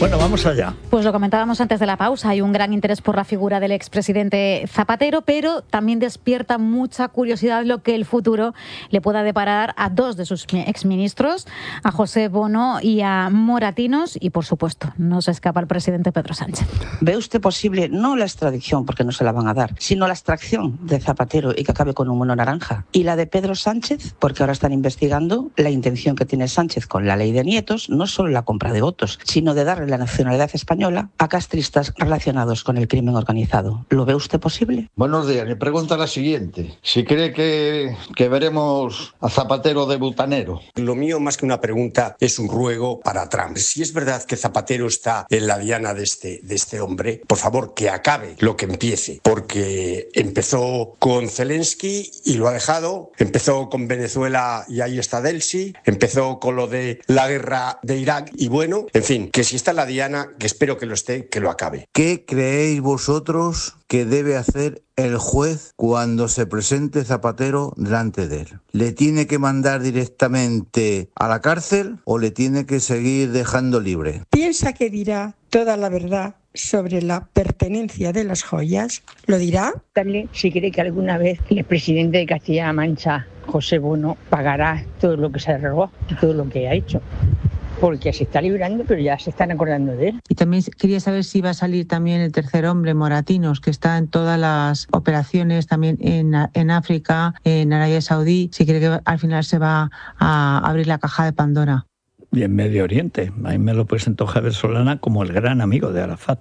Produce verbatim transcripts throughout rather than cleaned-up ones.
Bueno, vamos allá. Pues lo comentábamos antes de la pausa, hay un gran interés por la figura del expresidente Zapatero, pero también despierta mucha curiosidad lo que el futuro le pueda deparar a dos de sus exministros, a José Bono y a Moratinos, y por supuesto, no se escapa el presidente Pedro Sánchez. ¿Ve usted posible, no la extradición, porque no se la van a dar, sino la extracción de Zapatero y que acabe con un mono naranja? Y la de Pedro Sánchez, porque ahora están investigando la intención que tiene Sánchez con la ley de nietos, no solo la compra de votos, sino de darle la nacionalidad española a castristas relacionados con el crimen organizado. ¿Lo ve usted posible? Buenos días. Mi pregunta es la siguiente. Si cree que, que veremos a Zapatero de butanero. Lo mío, más que una pregunta, es un ruego para Trump. Si es verdad que Zapatero está en la diana de este, de este hombre, por favor, que acabe lo que empiece. Porque empezó con Zelensky y lo ha dejado. Empezó con Venezuela y ahí está Delsi. Empezó con lo de la guerra de Irak. Y bueno, en fin, que si está en la diana, que espero que lo esté, que lo acabe. ¿Qué creéis vosotros que debe hacer el juez cuando se presente Zapatero delante de él? ¿Le tiene que mandar directamente a la cárcel o le tiene que seguir dejando libre? ¿Piensa que dirá toda la verdad sobre la pertenencia de las joyas? ¿Lo dirá? También si cree que alguna vez el presidente de Castilla-La Mancha, José Bono, pagará todo lo que se robó y todo lo que ha hecho. Porque se está librando, pero ya se están acordando de él. Y también quería saber si va a salir también el tercer hombre, Moratinos, que está en todas las operaciones, también en, en África, en Arabia Saudí, si cree que al final se va a abrir la caja de Pandora. Y en Medio Oriente, a mí me lo presentó Javier Solana como el gran amigo de Arafat,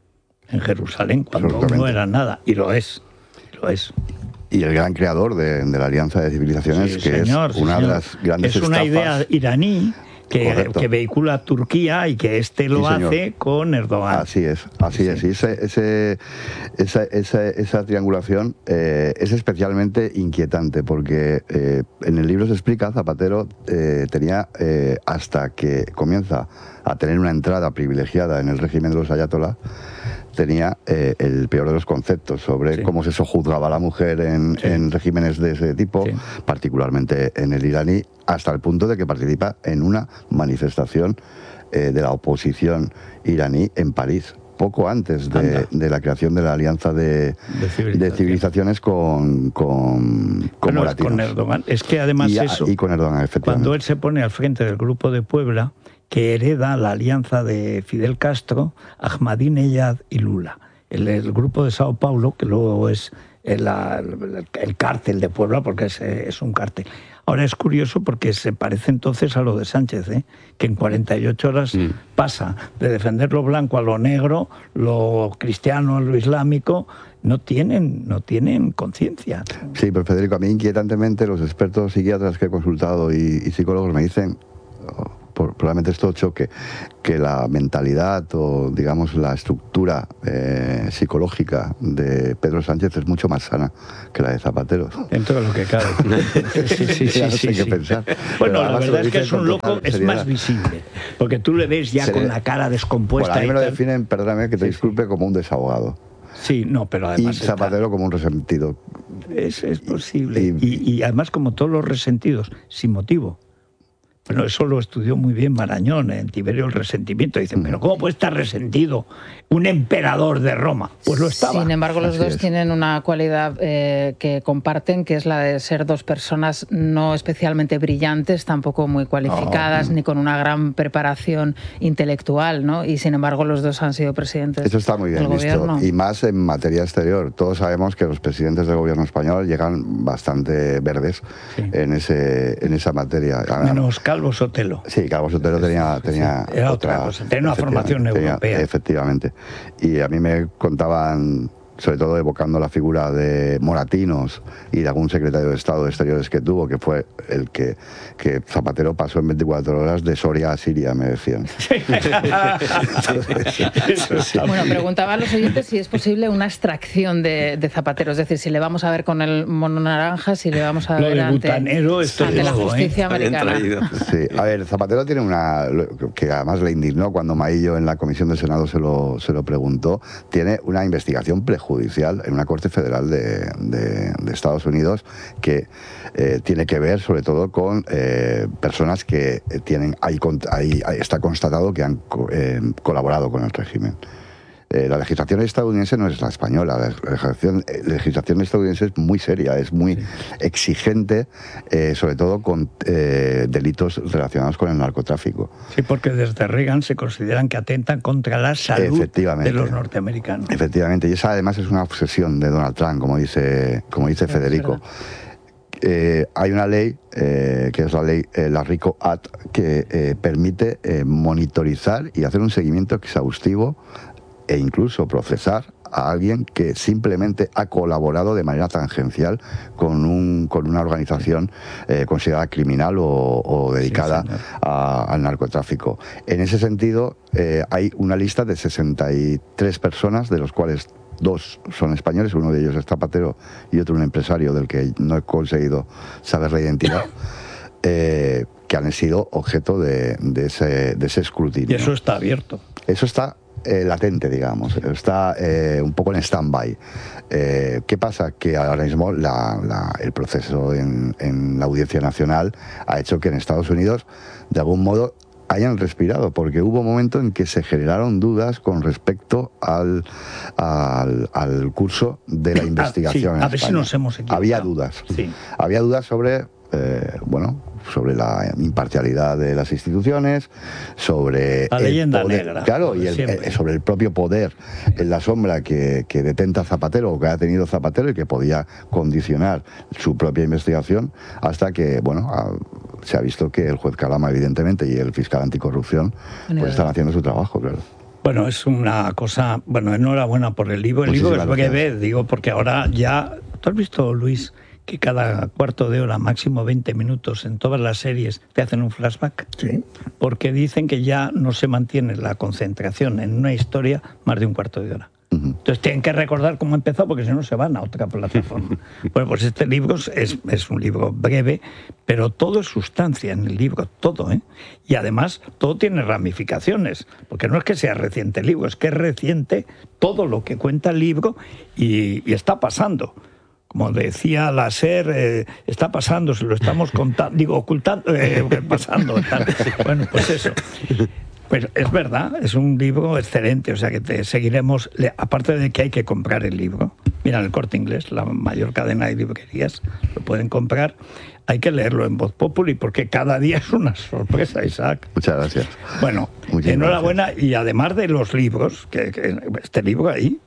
en Jerusalén, cuando no era nada, y lo es, lo es. Y el gran creador de, de la Alianza de Civilizaciones, sí, que señor, es una sí, de las grandes Es una estafas. idea iraní, Que, que vehicula Turquía y que este lo sí, hace con Erdogan. Así es, así sí. es. Y ese, ese, esa, esa, esa triangulación eh, es especialmente inquietante porque eh, en el libro se explica, Zapatero eh, tenía eh, hasta que comienza a tener una entrada privilegiada en el régimen de los ayatolás, tenía eh, el peor de los conceptos sobre sí. cómo se sojuzgaba a la mujer en, sí. en regímenes de ese tipo, sí. particularmente en el iraní, hasta el punto de que participa en una manifestación eh, de la oposición iraní en París, poco antes de, de la creación de la Alianza de, de, civilización. de Civilizaciones con, con, con bueno, Moratinos. Con Erdogan. Es que además y, eso, y con Erdogan, efectivamente. Cuando él se pone al frente del Grupo de Puebla, que hereda la alianza de Fidel Castro, Ahmadinejad y Lula. El, el grupo de Sao Paulo, que luego es el, el, el cártel de Puebla, porque es, es un cártel. Ahora es curioso porque se parece entonces a lo de Sánchez, ¿eh? Que en cuarenta y ocho horas mm. pasa de defender lo blanco a lo negro, lo cristiano a lo islámico. No tienen, no tienen conciencia. Sí, pero Federico, a mí inquietantemente los expertos psiquiatras que he consultado y, y psicólogos me dicen... Oh, Por, probablemente esto choque, que la mentalidad o digamos la estructura eh, psicológica de Pedro Sánchez es mucho más sana que la de Zapatero. Dentro de lo que cabe. Sí, sí, sí, sí, sí, sí. Pensar. Bueno, la verdad es que es un loco, es más visible, porque tú le ves ya Seré... con la cara descompuesta. Bueno, a mí me lo tal. definen, perdóname que te sí, disculpe, sí. como un desahogado. Sí, no, pero además... Y Zapatero está... como un resentido. Es, es posible. Y, y, y además como todos los resentidos, sin motivo. Bueno, eso lo estudió muy bien Marañón en Tiberio el resentimiento. Dicen, pero ¿cómo puede estar resentido un emperador de Roma? Pues lo estaba. Sin embargo, los Así dos es. tienen una cualidad eh, que comparten, que es la de ser dos personas no especialmente brillantes, tampoco muy cualificadas, no. ni con una gran preparación intelectual, ¿no? Y sin embargo, los dos han sido presidentes. Eso está muy bien del visto. gobierno. Y más en materia exterior. Todos sabemos que los presidentes del gobierno español llegan bastante verdes sí. en, ese, en esa materia. Menos Calvo Sotelo. Sí, Calvo Sotelo tenía, tenía sí, era otra, otra cosa, tenía una formación europea. Tenía, efectivamente. Y a mí me contaban, sobre todo evocando la figura de Moratinos y de algún secretario de Estado de Exteriores que tuvo, que fue el que, que Zapatero pasó en veinticuatro horas de Soria a Siria, me decían. Entonces, bueno, preguntaba a los oyentes si es posible una extracción de, de Zapatero, es decir, si le vamos a ver con el mono naranja, si le vamos a Lo ver de ante, butanero, esto ante la luego, justicia ¿eh? americana. Sí, a ver, Zapatero tiene una, que además le indignó cuando Maillo en la comisión del Senado se lo, se lo preguntó, tiene una investigación prejudicial judicial, en una corte federal de, de, de Estados Unidos, que eh, tiene que ver sobre todo con eh, personas que tienen, ahí, ahí, ahí está constatado que han eh, colaborado con el régimen. Eh, la legislación estadounidense no es la española, la legislación, eh, la legislación estadounidense es muy seria, es muy exigente, eh, sobre todo con eh, delitos relacionados con el narcotráfico. Sí, porque desde Reagan se consideran que atentan contra la salud de los norteamericanos. Efectivamente, y esa además es una obsesión de Donald Trump, como dice, como dice Federico. Eh, hay una ley, eh, que es la ley, eh, la RICO Act, que eh, permite eh, monitorizar y hacer un seguimiento exhaustivo e incluso procesar a alguien que simplemente ha colaborado de manera tangencial con, un, con una organización eh, considerada criminal o, o dedicada sí, a, al narcotráfico. En ese sentido, eh, hay una lista de sesenta y tres personas, de los cuales dos son españoles, uno de ellos es Zapatero y otro un empresario del que no he conseguido saber la identidad, eh, que han sido objeto de, de, ese, de ese escrutinio. Y eso está abierto. Eso está Eh, latente, digamos, está eh, un poco en stand-by. Eh, ¿Qué pasa? Que ahora mismo la, la, el proceso en, en la Audiencia Nacional ha hecho que en Estados Unidos, de algún modo, hayan respirado, porque hubo un momento en que se generaron dudas con respecto al, al, al curso de la investigación. Ah, sí, en a ver España. si nos hemos equivocado. Había dudas. Sí. Había dudas sobre, eh, bueno, sobre la imparcialidad de las instituciones, sobre la leyenda el poder, negra, claro, y el, eh, sobre el propio poder en la sombra que, que detenta Zapatero o que ha tenido Zapatero y que podía condicionar su propia investigación, hasta que, bueno, a, se ha visto que el juez Calama, evidentemente, y el fiscal anticorrupción, pues están haciendo su trabajo, claro. Bueno, es una cosa, bueno, enhorabuena por el libro. El libro es breve, digo, porque ahora ya, ¿tú has visto, Luis, que cada cuarto de hora, máximo veinte minutos, en todas las series te hacen un flashback? Sí. Porque dicen que ya no se mantiene la concentración en una historia más de un cuarto de hora. Uh-huh. Entonces tienen que recordar cómo empezó, porque si no se van a otra plataforma. Bueno, pues este libro es, es un libro breve, pero todo es sustancia en el libro, todo, ¿eh? Y además todo tiene ramificaciones, porque no es que sea reciente el libro, es que es reciente todo lo que cuenta el libro y, y está pasando. Como decía la SER, eh, está pasando, se lo estamos contando, digo, ocultando, eh, pasando. Tal. Bueno, pues eso. Pues es verdad, es un libro excelente, o sea que te seguiremos, aparte de que hay que comprar el libro. Mira, el Corte Inglés, la mayor cadena de librerías, lo pueden comprar. Hay que leerlo en Voz Populi, porque cada día es una sorpresa, Isaac. Muchas gracias. Bueno, Muchas enhorabuena, gracias. Y además de los libros, que, que este libro ahí,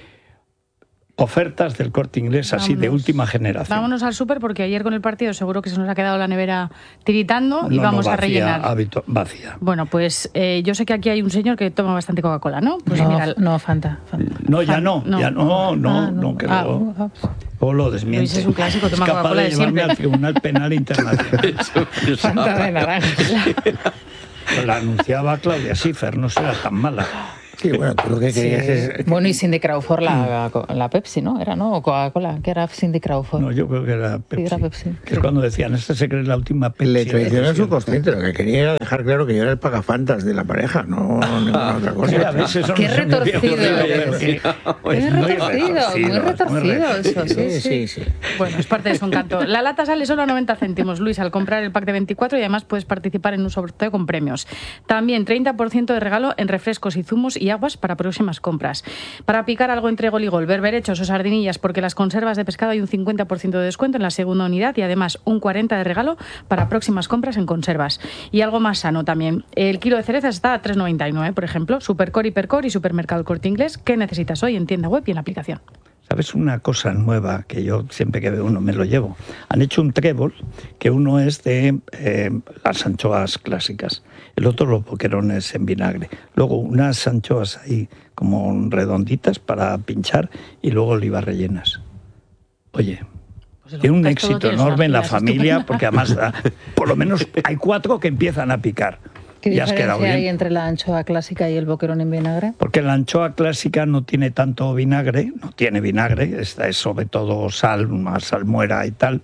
ofertas del Corte Inglés, vámonos, así de última generación. Vámonos al súper, porque ayer con el partido seguro que se nos ha quedado la nevera tiritando, no, y vamos no, vacía, a rellenar. Hábito, vacía. Bueno, pues eh, yo sé que aquí hay un señor que toma bastante Coca-Cola, ¿no? Pues no, mira, no, Fanta, Fanta. No, ya no, no, ya no, no, ah, no, no, que ah, lo, ah, o lo desmiente. Luis es un clásico, toma es capaz Coca-Cola de de llevarme siempre. al Tribunal Penal Internacional. Fanta de naranja. La anunciaba Claudia Schiffer, no será tan mala. Sí, bueno, tú lo que querías sí. es... Bueno, y Cindy Crawford, la, la Pepsi, ¿no? Era, ¿no? O Coca-Cola, que era Cindy Crawford. No, yo creo que era Pepsi. Sí, era Pepsi. Que es cuando decían, esta se cree la última Pepsi. Le traicionó su consciente, lo que quería era dejar claro que yo era el pagafantas de la pareja, no ninguna otra cosa. Sí, a veces eso Qué no retorcido. Sí, muy, muy retorcido, muy retorcido eso, sí, sí. sí, sí. Bueno, es parte de su encanto. La lata sale solo a noventa céntimos, Luis, al comprar el pack de veinticuatro, y además puedes participar en un sorteo con premios. También treinta por ciento de regalo en refrescos y zumos y aguas para próximas compras. Para picar algo entre gol y gol, berberechos o sardinillas, porque las conservas de pescado hay un cincuenta por ciento de descuento en la segunda unidad y además un cuarenta por ciento de regalo para próximas compras en conservas. Y algo más sano también. El kilo de cerezas está a tres noventa y nueve, por ejemplo. Supercor, Hipercor y Supermercado Corte Inglés. ¿Qué necesitas hoy en tienda web y en aplicación? ¿Sabes una cosa nueva que yo siempre que veo uno me lo llevo? Han hecho un trébol, que uno es de eh, las anchoas clásicas, el otro los boquerones en vinagre, luego unas anchoas ahí como redonditas para pinchar y luego olivas rellenas. Oye, pues tiene un éxito enorme en la familia, estupenda. Porque además da, por lo menos hay cuatro que empiezan a picar. ¿Qué diferencia hay entre la anchoa clásica y el boquerón en vinagre? Porque la anchoa clásica no tiene tanto vinagre, no tiene vinagre, esta es sobre todo sal, más salmuera y tal.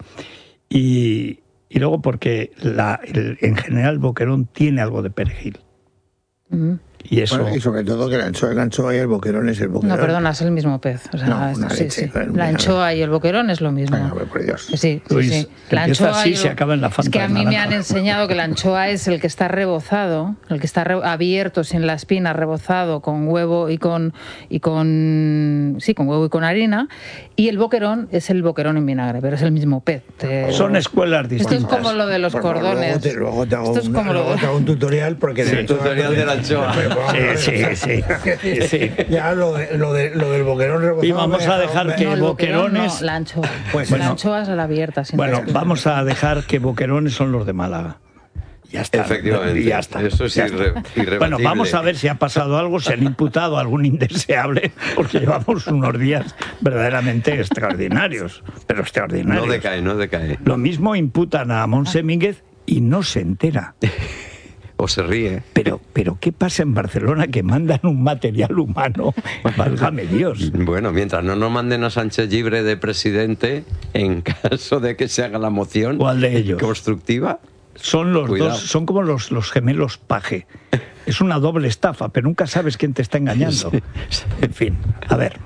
Y, y luego porque la, el, en general el boquerón tiene algo de perejil. Mm. Y eso... Bueno, y sobre todo que la anchoa es la anchoa y el boquerón es el boquerón. No, perdona, es el mismo pez. O sea, no, esto, sí, leche, sí. La anchoa y el boquerón es lo mismo. Venga, por Dios. Sí, sí, Luis, sí. La empieza anchoa así, y se acaba en la Fanta Es que a de mí me naranja. han enseñado que la anchoa es el que está rebozado, el que está re- abierto sin la espina, rebozado con huevo y con y con sí, con huevo y con harina, y el boquerón es el boquerón en vinagre, pero es el mismo pez. Te- Son escuelas distintas. Esto es como lo de los Por favor, cordones. Luego te, luego te hago, Esto es un, como lo luego de- te hago un tutorial porque Sí, de anchoa- tutorial de la anchoa. Sí, sí, sí. sí. Ya lo, de, lo, de, lo del boquerón rebozado. Y vamos a dejar que No, el boquerón boquerones... no, la anchoa. Pues la bueno. anchoa es la abierta. Sin Bueno, la espina. vamos a dejar que boquerones son los de Málaga. Ya está. Efectivamente. Y ya está. Eso es ya está. irre- irrebatible. Bueno, vamos a ver si ha pasado algo, si han imputado a algún indeseable, porque llevamos unos días verdaderamente extraordinarios, pero extraordinarios. No decae, no decae. Lo mismo imputan a Montse Mínguez y no se entera. O se ríe. Pero, pero ¿qué pasa en Barcelona que mandan un material humano? Válgame Dios. Bueno, mientras no nos manden a Sánchez libre de presidente, en caso de que se haga la moción ¿Cuál de ellos? constructiva, Son los Cuidado. dos, son como los, los gemelos Paje. Es una doble estafa, pero nunca sabes quién te está engañando. En fin, a ver.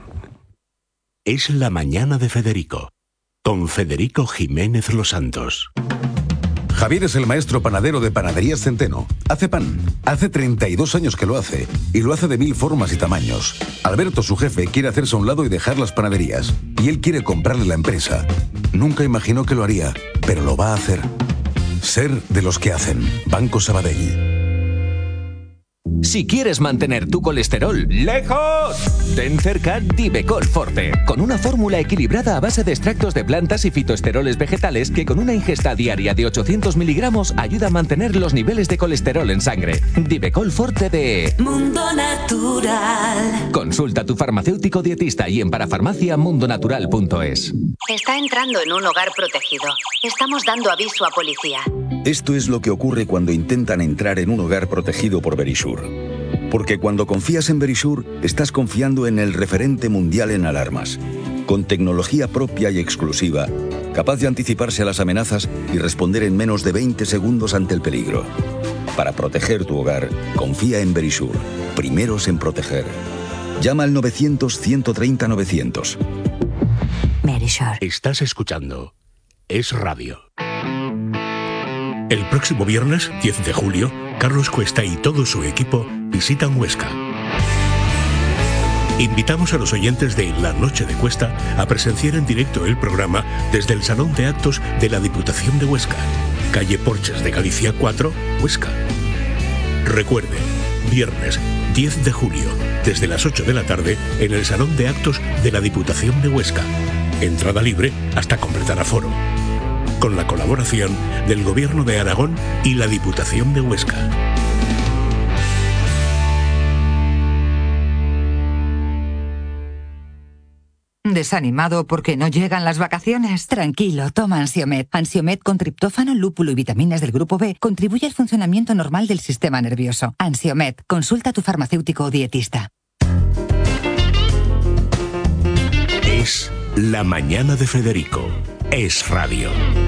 Es la mañana de Federico, con Federico Jiménez Los Santos. Javier es el maestro panadero de Panaderías Centeno. Hace pan. Hace treinta y dos años que lo hace. Y lo hace de mil formas y tamaños. Alberto, su jefe, quiere hacerse a un lado y dejar las panaderías. Y él quiere comprarle la empresa. Nunca imaginó que lo haría, pero lo va a hacer. Ser de los que hacen. Banco Sabadell. Si quieres mantener tu colesterol lejos, ten cerca Divecol Forte, con una fórmula equilibrada a base de extractos de plantas y fitoesteroles vegetales que con una ingesta diaria de ochocientos miligramos ayuda a mantener los niveles de colesterol en sangre. Divecol Forte de Mundo Natural. Consulta a tu farmacéutico dietista y en parafarmacia mundonatural punto es. Está entrando en un hogar protegido. Estamos dando aviso a policía. Esto es lo que ocurre cuando intentan entrar en un hogar protegido por Verisure. Porque cuando confías en Verisure, estás confiando en el referente mundial en alarmas, con tecnología propia y exclusiva, capaz de anticiparse a las amenazas y responder en menos de veinte segundos ante el peligro. Para proteger tu hogar, confía en Verisure. Primeros en proteger. Llama al novecientos, ciento treinta, novecientos. Verisure. Estás escuchando Es Radio. El próximo viernes, diez de julio, Carlos Cuesta y todo su equipo visitan Huesca. Invitamos a los oyentes de La Noche de Cuesta a presenciar en directo el programa desde el Salón de Actos de la Diputación de Huesca, calle Porches de Galicia cuatro, Huesca. Recuerde, viernes diez de julio, desde las ocho de la tarde, en el Salón de Actos de la Diputación de Huesca. Entrada libre hasta completar aforo. Con la colaboración del Gobierno de Aragón y la Diputación de Huesca. ¿Desanimado porque no llegan las vacaciones? Tranquilo, toma Ansiomed. Ansiomed con triptófano, lúpulo y vitaminas del grupo B contribuye al funcionamiento normal del sistema nervioso. Ansiomed, consulta a tu farmacéutico o dietista. Es la mañana de Federico. Es Radio.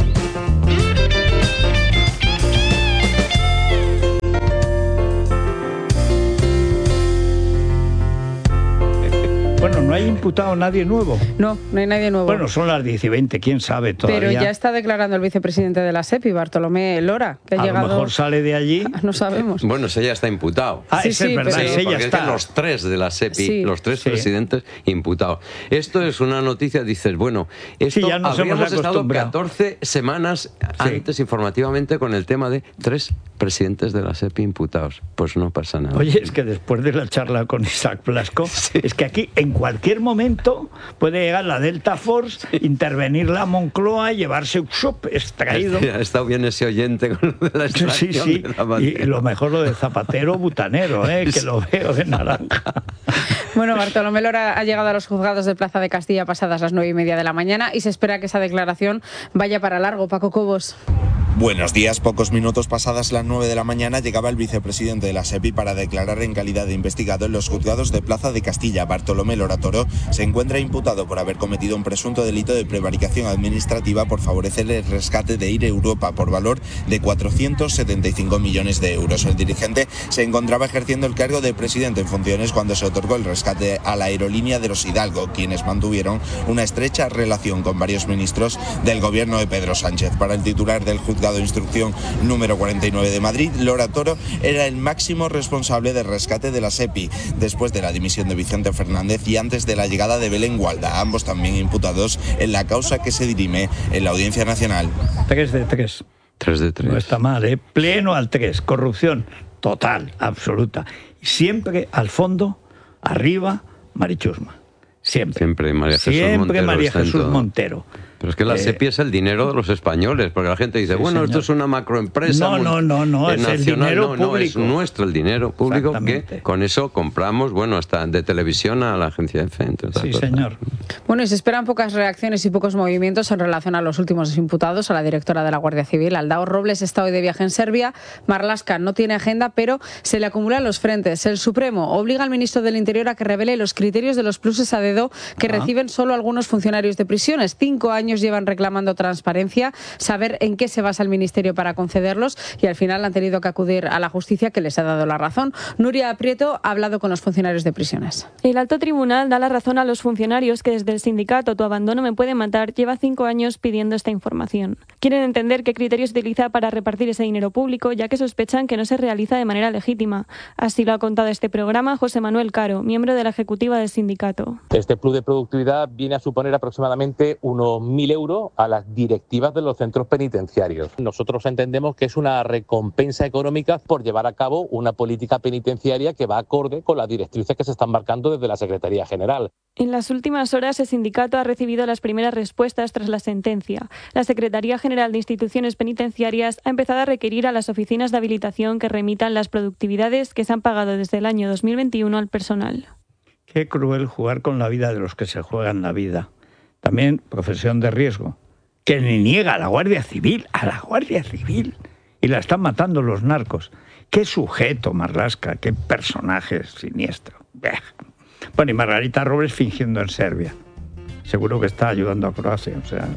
Bueno, no hay imputado nadie nuevo. No, no hay nadie nuevo. Bueno, son las diez y veinte, quién sabe todavía. Pero ya está declarando el vicepresidente de la SEPI, Bartolomé Lora, que ha a llegado... lo mejor sale de allí. No sabemos. Bueno, ese ya está imputado. Ah, sí, ese sí, es verdad, Sí, ese ya porque está. es que los tres de la SEPI, Sí. los tres Sí. presidentes imputados. Esto es una noticia, dices, bueno, esto Sí, ya nos habríamos hemos estado acostumbrado. catorce semanas antes informativamente con el tema de tres presidentes de la SEPI imputados. Pues no pasa nada. Oye, es que después de la charla con Isaac Blasco, es que aquí en cualquier momento puede llegar la Delta Force, intervenir la Moncloa y llevarse un shop extraído. Ha estado bien ese oyente con lo de la Sí, extracción sí, de la bandera. y lo mejor lo de Zapatero butanero, ¿eh? Que lo veo de naranja. Bueno, Bartolomé Lora ha llegado a los juzgados de Plaza de Castilla pasadas las nueve y media de la mañana y se espera que esa declaración vaya para largo. Paco Cobos. Buenos días. Pocos minutos pasadas las nueve de la mañana llegaba el vicepresidente de la SEPI para declarar en calidad de investigado en los juzgados de Plaza de Castilla. Bartolomé Lora Toro se encuentra imputado por haber cometido un presunto delito de prevaricación administrativa por favorecer el rescate de Air Europa por valor de cuatrocientos setenta y cinco millones de euros. El dirigente se encontraba ejerciendo el cargo de presidente en funciones cuando se otorgó el rescate a la aerolínea de los Hidalgo, quienes mantuvieron una estrecha relación con varios ministros del gobierno de Pedro Sánchez. Para el titular del juzgado de instrucción número cuarenta y nueve de Madrid, Lora Toro era el máximo responsable del rescate de la SEPI, después de la dimisión de Vicente Fernández y antes de la llegada de Belén Gualda, ambos también imputados en la causa que se dirime en la Audiencia Nacional. Tres de tres. Tres de tres. No está mal, ¿eh? Pleno al tres. Corrupción total, absoluta. Y siempre al fondo, arriba, Marichusma. Siempre. Siempre María Jesús Siempre Montero. María Jesús Montero. Pero es que la Eh, SEPI es el dinero de los españoles, porque la gente dice, sí, bueno, señor. esto es una macroempresa. No, no, no, no, eh, es el nacional. dinero no, no, es público. nuestro el dinero público que Exactamente. con eso compramos, bueno, hasta de televisión a la agencia de fe. entre otras Sí, cosas. señor. Bueno, y se esperan pocas reacciones y pocos movimientos en relación a los últimos imputados. A la directora de la Guardia Civil, Aldao Robles, está hoy de viaje en Serbia. Marlaska no tiene agenda, pero se le acumulan los frentes. El Supremo obliga al ministro del Interior a que revele los criterios de los pluses a dedo que Ah. reciben solo algunos funcionarios de prisiones. Cinco años llevan reclamando transparencia, saber en qué se basa el ministerio para concederlos, y al final han tenido que acudir a la justicia, que les ha dado la razón. Nuria Prieto ha hablado con los funcionarios de prisiones. El alto tribunal da la razón a los funcionarios que desde el sindicato Tu Abandono Me Puede Matar lleva cinco años pidiendo esta información. Quieren entender qué criterios utiliza para repartir ese dinero público, ya que sospechan que no se realiza de manera legítima. Así lo ha contado este programa José Manuel Caro, miembro de la ejecutiva del sindicato. Este plus de productividad viene a suponer aproximadamente unos mil euros a las directivas de los centros penitenciarios. Nosotros entendemos que es una recompensa económica por llevar a cabo una política penitenciaria que va acorde con las directrices que se están marcando desde la Secretaría General. En las últimas horas, el sindicato ha recibido las primeras respuestas tras la sentencia. La Secretaría General de Instituciones Penitenciarias ha empezado a requerir a las oficinas de habilitación que remitan las productividades que se han pagado desde el año dos mil veintiuno al personal. Qué cruel jugar con la vida de los que se juegan la vida. También profesión de riesgo, que ni niega a la Guardia Civil, a la Guardia Civil, y la están matando los narcos. Qué sujeto, Marlaska, qué personaje siniestro. Bueno, y Margarita Robles fingiendo en Serbia. Seguro que está ayudando a Croacia, o sea...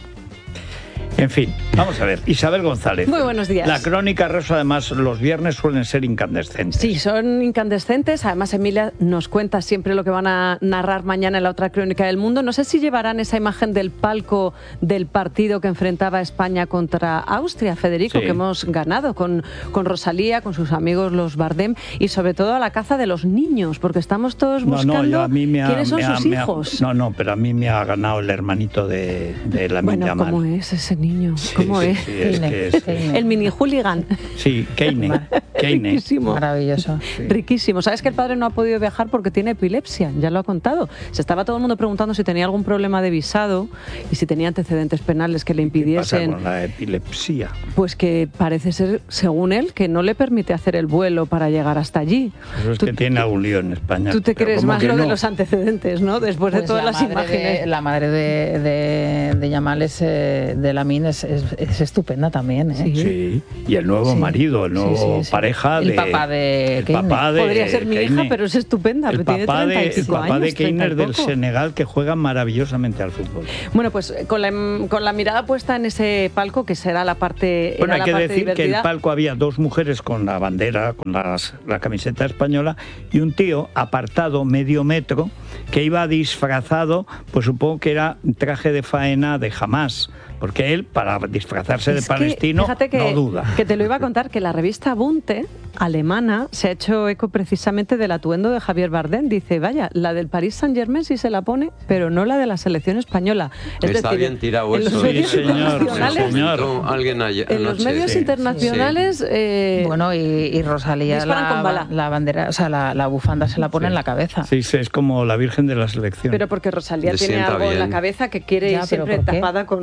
En fin, vamos a ver. Isabel González. Muy buenos días. La crónica rosa, además, los viernes suelen ser incandescentes. Sí, son incandescentes. Además, Emilia nos cuenta siempre lo que van a narrar mañana en la otra crónica del mundo. No sé si llevarán esa imagen del palco del partido que enfrentaba a España contra Austria, Federico, Sí. que hemos ganado con, con Rosalía, con sus amigos los Bardem, y sobre todo a la caza de los niños, porque estamos todos No, buscando no, yo a mí me ha, quiénes son me ha- sus me ha- hijos. no, no, pero a mí me ha ganado el hermanito de, de la Bueno, Yamal. ¿cómo es ese niño? ¿Cómo sí, es? sí, es que es- El mini hooligan. Sí, Keine. Keine. Riquísimo. Maravilloso. Riquísimo. ¿Sabes que el padre no ha podido viajar porque tiene epilepsia? Ya lo ha contado. Se estaba todo el mundo preguntando si tenía algún problema de visado y si tenía antecedentes penales que le ¿Qué pasa impidiesen. con la epilepsia? Pues que parece ser, según él, que no le permite hacer el vuelo para llegar hasta allí. Eso es que tiene un lío en España. Tú te pero crees ¿cómo más que lo de no? los antecedentes, ¿no? Después de Pues todas la las madre imágenes. De, la madre de, de, de Yamal es, eh, de Lamin es, es, es estupenda también, ¿eh? Sí, y el nuevo Sí. marido, el nuevo Sí, sí, sí. pareja El de... papá de el Keine. papá de Podría ser mi hija, Keine. pero es estupenda. El pero tiene papá, de, treinta y el cinco papá años, de treinta y Keiner del poco. Senegal, que juega maravillosamente al fútbol. Bueno, pues con la, con la mirada puesta en ese palco, que será la parte, Bueno, era hay que la parte decir que en divertida. el palco había dos mujeres con la bandera, con las- la camiseta española, y un tío apartado medio metro que iba disfrazado, pues supongo que era un traje de faena de Hamás, porque él, para disfrazarse de Es que, palestino, fíjate que, no duda. que te lo iba a contar, que la revista Bunte, alemana, se ha hecho eco precisamente del atuendo de Javier Bardem. Dice, vaya, la del Paris Saint-Germain sí se la pone, pero no la de la selección española. Es Está decir, bien tirado en los eso. medios Sí, señor, internacionales- sí, señor. Alguien ayer, En los anoche, medios sí. internacionales... eh, Bueno, y, y Rosalía disparan con la, bala. la bandera, o sea, la, la bufanda se la pone en la cabeza. Sí, sí, es como la Virgen de la Selección. Pero porque Rosalía Le tiene sienta algo en la bien. cabeza que quiere Ya, ir pero siempre ¿por qué? tapada con una... Sí,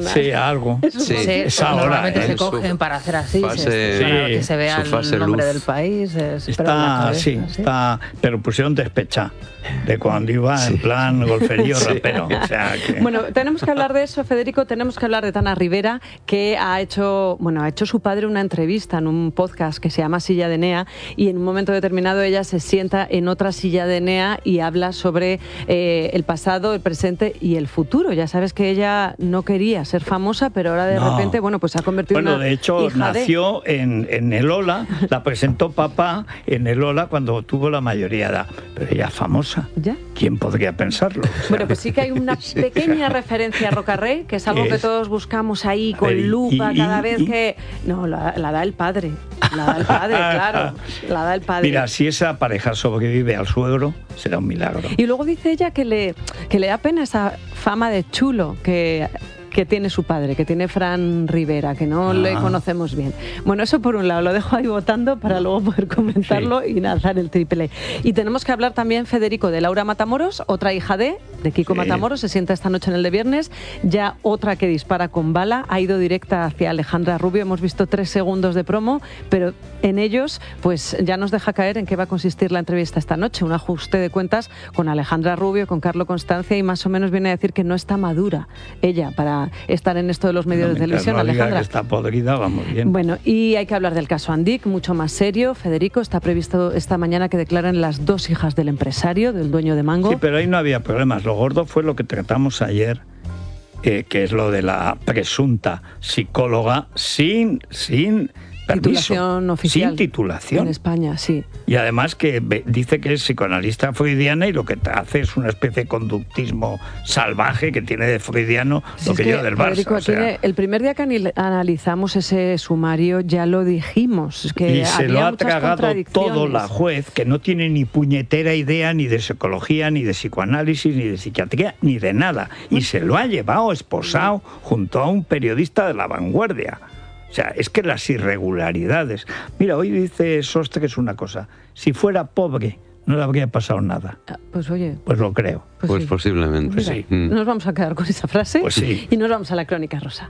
pasa algo, Sí, es ahora. normalmente ¿eh? se cogen para hacer así, fase- se- para que se vea su fase el nombre luz. del país. es- pero la Está, cabeza, sí, está, pero pusieron despechá, de cuando iba en plan golferío Sí. rapero. O sea, que... Bueno, tenemos que hablar de eso, Federico, tenemos que hablar de Tana Rivera, que ha hecho, bueno, ha hecho su padre una entrevista en un podcast que se llama Silla de Enea, y en un momento determinado ella se sienta en otra silla de Enea y habla sobre eh, el pasado, el presente y el futuro. Ya sabes que ella no quería ser famosa, pero ahora de No. repente, bueno, pues se ha convertido en Bueno, una de hecho, hija de- nació en, en el Ola, la presentó papá en el Ola cuando tuvo la mayoría de edad. Pero ella es famosa. ¿Ya? ¿Quién podría pensarlo? O sea, Bueno, pues sí que hay una pequeña referencia a Rocarrey, que es algo ¿Qué que es? todos buscamos ahí con ver, y- lupa y- cada y- vez y- que... No, la, la da el padre, la da el padre, claro, la da el padre. Mira, si esa pareja sobrevive al suegro, será un milagro. Y luego dice ella que le, que le da pena esa fama de chulo que, que tiene su padre, que tiene Fran Rivera, que no le Ah. conocemos bien. Bueno, eso por un lado, lo dejo ahí votando para luego poder comentarlo y lanzar el triple. Y tenemos que hablar también, Federico, de Laura Matamoros, otra hija de, de Kiko Sí. Matamoros, se sienta esta noche en el de viernes, ya otra que dispara con bala, ha ido directa hacia Alejandra Rubio, hemos visto tres segundos de promo, pero en ellos pues ya nos deja caer en qué va a consistir la entrevista esta noche, un ajuste de cuentas con Alejandra Rubio, con Carlo Constancia, y más o menos viene a decir que no está madura ella para estar en esto de los medios No, de mientras televisión, no diga Alejandra. que está podrida, vamos bien. Bueno, y hay que hablar del caso Andic, mucho más serio. Federico, está previsto esta mañana que declaren las dos hijas del empresario, del dueño de Mango. Sí, pero ahí no había problemas. Lo gordo fue lo que tratamos ayer, eh, que es lo de la presunta psicóloga sin, sin permiso, Titulación oficial. sin titulación. En España, sí. Y además que ve- dice que es psicoanalista freudiana y lo que hace es una especie de conductismo salvaje que tiene de freudiano Si lo es que, yo del Barça. Federico, o aquí sea, el primer día que anil- analizamos ese sumario ya lo dijimos, que y se había lo ha muchas tragado contradicciones. todo la juez, que no tiene ni puñetera idea ni de psicología, ni de psicoanálisis, ni de psiquiatría, ni de nada. Y se lo ha llevado esposado junto a un periodista de La Vanguardia. O sea, es que las irregularidades... Mira, hoy dice Sostres una cosa. Si fuera pobre, no le habría pasado nada. Pues oye, Pues lo creo. Pues Pues sí. posiblemente. mira, sí. Mm. nos vamos a quedar con esa frase Pues sí. y nos vamos a la crónica rosa.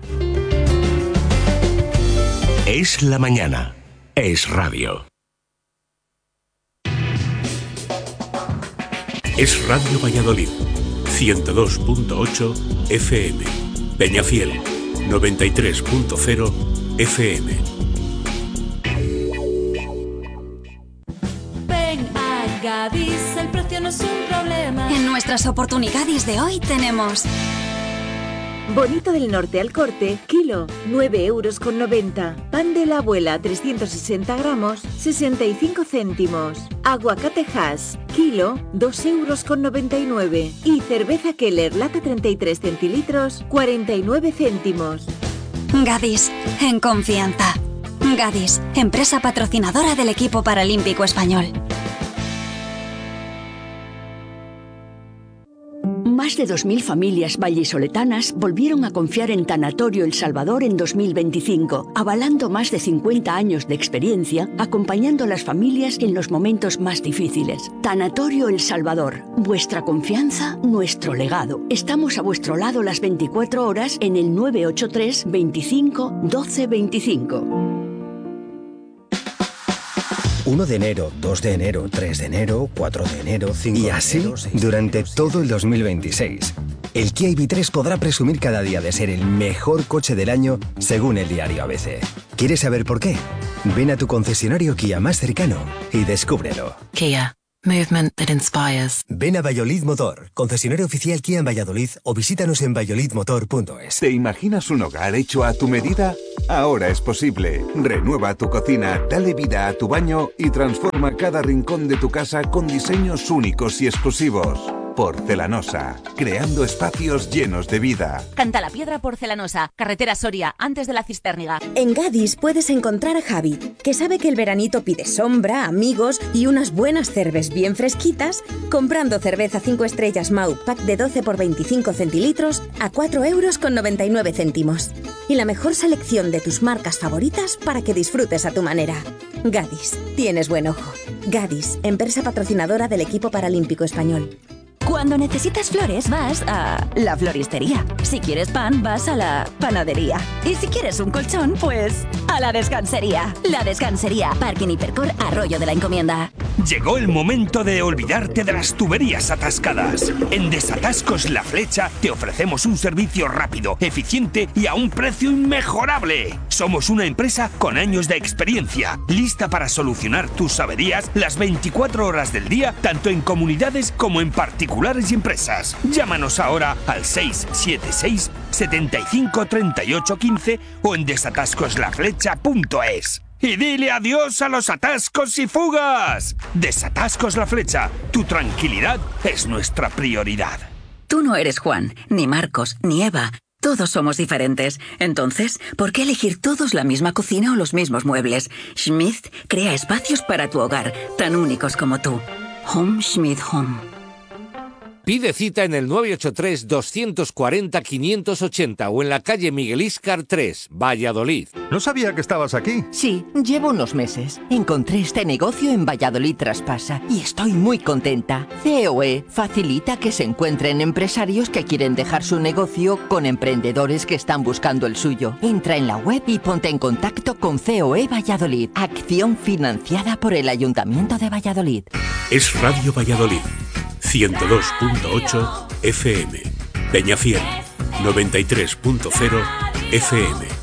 Es la mañana. Es radio. Es Radio Valladolid. ciento dos punto ocho F M. Peñafiel. noventa y tres punto cero F M. Ven a Gadis, el precio no es un problema. En nuestras oportunidades de hoy tenemos Bonito del Norte al corte, kilo, nueve euros con noventa. Pan de la abuela, trescientos sesenta gramos, sesenta y cinco céntimos. Aguacate Hass, kilo, dos euros con noventa y nueve. Y cerveza Keller, lata treinta y tres centilitros, cuarenta y nueve céntimos. Gadis, en confianza. Gadis, empresa patrocinadora del equipo paralímpico español. Más de dos mil familias vallisoletanas volvieron a confiar en Tanatorio El Salvador en dos mil veinticinco, avalando más de cincuenta años de experiencia, acompañando a las familias en los momentos más difíciles. Tanatorio El Salvador, vuestra confianza, nuestro legado. Estamos a vuestro lado las veinticuatro horas en el nueve ocho tres, veinticinco, doce veinticinco. uno de enero, dos de enero, tres de enero, cuatro de enero, cinco de enero... Y así durante todo el dos mil veintiséis. El Kia I V tres podrá presumir cada día de ser el mejor coche del año según el diario A B C. ¿Quieres saber por qué? Ven a tu concesionario Kia más cercano y descúbrelo. Kia. Movement that inspires. Ven a Valladolid Motor, concesionario oficial Kia en Valladolid, o visítanos en valladolid motor punto es. ¿Te imaginas un hogar hecho a tu medida? Ahora es posible. Renueva tu cocina, dale vida a tu baño y transforma cada rincón de tu casa con diseños únicos y exclusivos. Porcelanosa, creando espacios llenos de vida. Cantalapiedra Porcelanosa, carretera Soria, antes de la Cistérniga. En Gadis puedes encontrar a Javi, que sabe que el veranito pide sombra, amigos y unas buenas cerves bien fresquitas, comprando cerveza cinco estrellas Mau pack de doce por veinticinco centilitros a cuatro euros con noventa y nueve céntimos. Y la mejor selección de tus marcas favoritas para que disfrutes a tu manera. Gadis, tienes buen ojo. Gadis, empresa patrocinadora del equipo paralímpico español. Cuando necesitas flores, vas a la floristería. Si quieres pan, vas a la panadería. Y si quieres un colchón, pues a la descansería. La Descansería, Parking Hipercor, Arroyo de la Encomienda. Llegó el momento de olvidarte de las tuberías atascadas. En Desatascos La Flecha te ofrecemos un servicio rápido, eficiente y a un precio inmejorable. Somos una empresa con años de experiencia, lista para solucionar tus averías las veinticuatro horas del día, tanto en comunidades como en particulares y empresas. Llámanos ahora al seis siete seis, setenta y cinco, treinta y ocho, quince o en desatascos la flecha punto es. Y dile adiós a los atascos y fugas. Desatascos La Flecha, tu tranquilidad es nuestra prioridad. Tú no eres Juan, ni Marcos, ni Eva. Todos somos diferentes. Entonces, ¿por qué elegir todos la misma cocina o los mismos muebles? Schmidt crea espacios para tu hogar, tan únicos como tú. Home Schmidt Home. Pide cita en el nueve ocho tres, dos cuatro cero, cinco ocho cero o en la calle Miguel Íscar tres, Valladolid. No sabía que estabas aquí. Sí, llevo unos meses. Encontré este negocio en Valladolid Traspasa y estoy muy contenta. C O E facilita que se encuentren empresarios que quieren dejar su negocio con emprendedores que están buscando el suyo. Entra en la web y ponte en contacto con C O E Valladolid. Acción financiada por el Ayuntamiento de Valladolid. Es Radio Valladolid. ciento dos punto ocho F M. Peñafiel, noventa y tres punto cero F M.